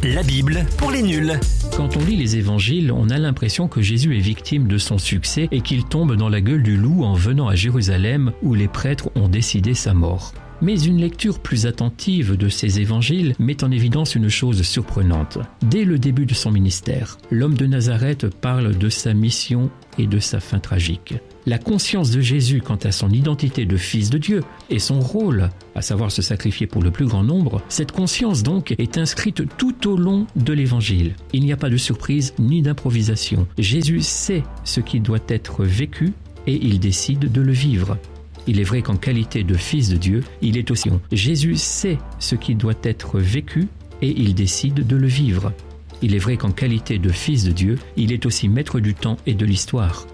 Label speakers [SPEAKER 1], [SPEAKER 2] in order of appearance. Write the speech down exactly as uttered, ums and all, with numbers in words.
[SPEAKER 1] La Bible pour les nuls.
[SPEAKER 2] Quand on lit les évangiles, on a l'impression que Jésus est victime de son succès et qu'il tombe dans la gueule du loup en venant à Jérusalem où les prêtres ont décidé sa mort. Mais une lecture plus attentive de ces évangiles met en évidence une chose surprenante. Dès le début de son ministère, l'homme de Nazareth parle de sa mission et de sa fin tragique. La conscience de Jésus quant à son identité de fils de Dieu et son rôle, à savoir se sacrifier pour le plus grand nombre, cette conscience donc est inscrite tout au long de l'évangile. Il n'y a pas de surprise ni d'improvisation. Jésus sait ce qui doit être vécu et il décide de le vivre. Il est vrai qu'en qualité de fils de Dieu, il est aussi. Jésus sait ce qui doit être vécu et il décide de le vivre. Il est vrai qu'en qualité de fils de Dieu, il est aussi maître du temps et de l'histoire.